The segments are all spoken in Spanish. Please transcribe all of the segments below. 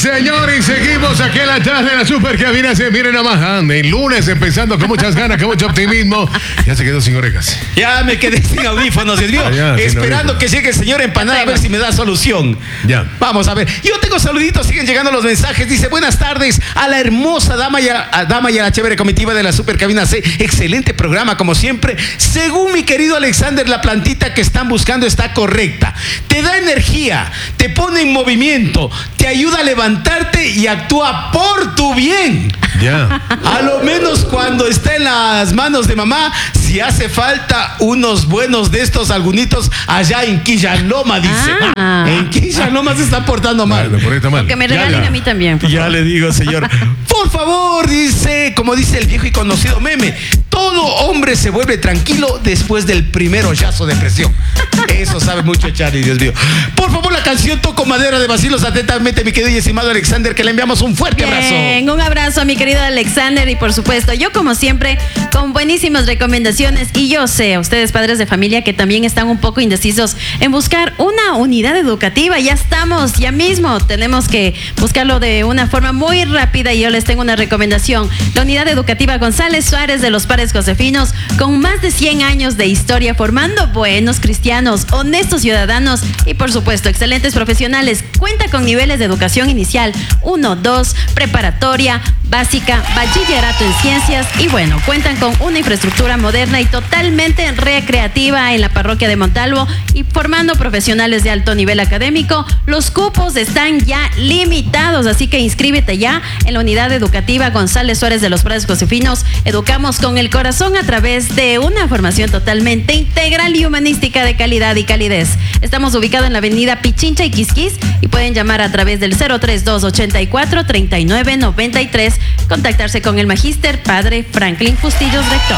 señor, y seguimos aquí en la tarde de la Supercabina. Miren nomás, el lunes empezando con muchas ganas, con mucho optimismo. Ya se quedó sin orejas. Ya me quedé sin audífonos, Dios mío. Esperando que llegue el señor Empanada a ver si me da solución. Ya. Vamos a ver. Yo tengo saluditos, siguen llegando los mensajes. Dice, buenas tardes a la hermosa dama y a la chévere comitiva de la Supercabina C. Excelente programa, como siempre. Según mi querido Alexander, la plantita que están buscando está correcta. Te da energía, te pone en movimiento, te ayuda a levantarte y actúa por tu bien. Ya. A lo menos cuando está en las manos de mamá, si hace falta unos buenos de estos algunitos allá en Quillaloma, dice. En Quillaloma se está portando mal. Por ahí está mal. Que me regalen a mí también. Ya le digo, señor. Por favor, dice, como dice el viejo y conocido meme, todo hombre se vuelve tranquilo después del primer hoyazo de presión. Eso sabe mucho Charlie, Dios mío. Por favor, la canción Toco Madera de Bacilos, atentamente, mi querido y estimado Alexander, que le enviamos un fuerte abrazo. Un abrazo a mi querido Alexander y por supuesto, yo como siempre, con buenísimas recomendaciones, y yo sé, a ustedes padres de familia que también están un poco indecisos en buscar una unidad educativa. Ya estamos, ya mismo tenemos que buscarlo de una forma muy rápida y yo les tengo una recomendación. La unidad educativa González Suárez de los Pares Josefinos, con más de 100 años de historia, formando buenos cristianos, honestos ciudadanos y por supuesto excelentes profesionales. Cuenta con niveles de educación inicial 1, 2, preparatoria, básica, bachillerato en ciencias y bueno, cuentan con una infraestructura moderna y totalmente recreativa en la parroquia de Montalvo y formando profesionales de alto nivel académico. Los cupos están ya limitados, así que inscríbete ya en la unidad educativa González Suárez de los Pares Josefinos. Educamos con el corazón a través de una formación totalmente integral y humanística de calidad y calidez. Estamos ubicados en la avenida Pichincha y Quisquis y pueden llamar a través del 032 84 39 93, contactarse con el magíster Padre Franklin Fustillos, rector.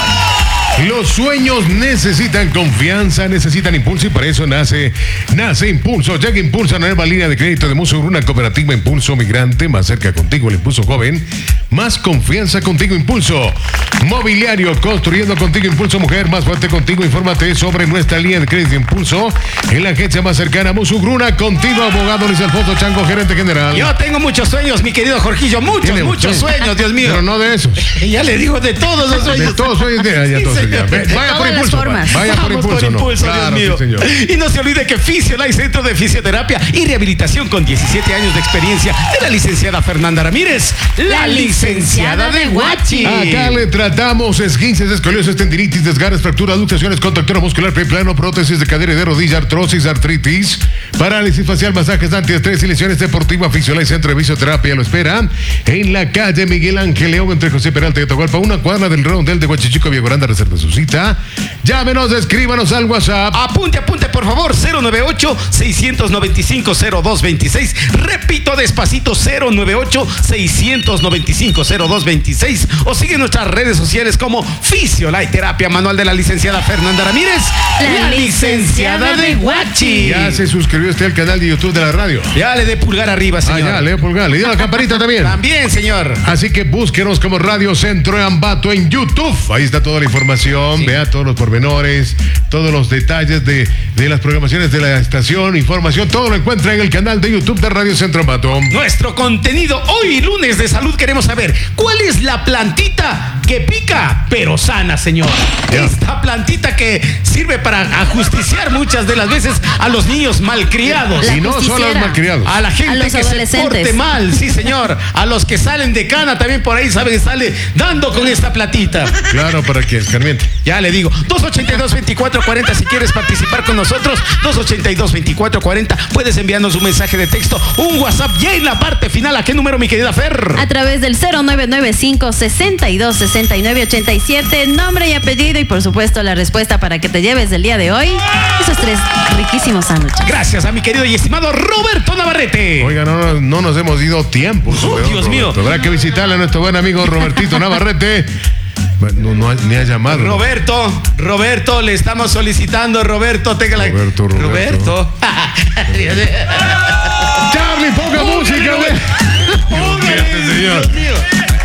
Los sueños necesitan confianza, necesitan impulso y para eso nace Impulso. Llega Impulso, una nueva línea de crédito de Muso, una cooperativa Impulso Migrante, más cerca contigo el Impulso Joven, más confianza contigo Impulso. Mobiliario, construyendo contigo Impulso Mujer, más fuerte contigo. Infórmate sobre nuestra línea de crédito Impulso en la agencia más cercana, Musugruna, contigo, abogado Luis Alfonso Chango, gerente general. Yo tengo muchos sueños, mi querido Jorgillo, muchos sueños, Dios mío. Pero no de esos. Ya le digo de todos los sueños. De todos sueños, vaya por Impulso. Vaya por Impulso, claro, Dios mío. Sí, y no se olvide que Fisiolite, Centro de Fisioterapia y Rehabilitación con 17 años de experiencia de la licenciada Fernanda Ramírez, la licenciada de Huachi. Acá le tratamos esguinces, escoliosis, tendinitis, desgarres, fracturas, luxaciones, contractura muscular, preplano, prótesis de cadera y de rodilla, artrosis, artritis, parálisis facial, masajes antiestrés y lesiones deportivas. Fisiolite, Centro de Fisioterapia lo espera en la calle Miguel Ángel León, entre José Peralta y Atahualpa, una cuadra del Redondel de Huachichico, Villagrande. Reserve su cita. Llámenos, escríbanos al WhatsApp. Apunte, por favor, 098-695-0226. Repito despacito, 098-695-0226. O sigue nuestras redes sociales como Fisiolite Terapia Manual de la licenciada Fernanda Ramírez, la licenciada de Huachi. Ya se suscribió usted al canal de YouTube de la radio. Ya le dé pulgar arriba, señor. Ya, le dé pulgar. Le dio la campanita también. También, señor. Así que búsquenos como Radio Centro de Ambato en YouTube. Ahí está toda la información. Sí. Vea todos los pormenores, todos los detalles de las programaciones de la estación, información, todo lo encuentra en el canal de YouTube de Radio Centro Ambato. Nuestro contenido hoy, lunes de salud, queremos saber ¿cuál es la plantita que pica pero sana, señor? Ya. Esta plantita que sirve para ajusticiar muchas de las veces a los niños malcriados. Y no solo a los malcriados, a la gente que se porte mal, sí, señor. A los que salen de cana también por ahí, saben, sale dando con esta platita. Claro, para que escarmiente. Ya le digo, 282-2440 si quieres participar con nosotros, 282-2440, puedes enviarnos un mensaje de texto, un WhatsApp, y en la parte final, ¿a qué número, mi querida Fer? A través del 0995-626987, nombre y apellido y por supuesto la respuesta para que te lleves del día de hoy esos 3 riquísimos sándwiches. Gracias a mi querido y estimado Roberto Navarrete. Oiga, no nos hemos ido tiempo. Dios mío. Habrá que visitarle a nuestro buen amigo Robertito Navarrete. No, ni ha llamado. Roberto, le estamos solicitando, Roberto. Roberto. Charlie, ponga música, Dios mío.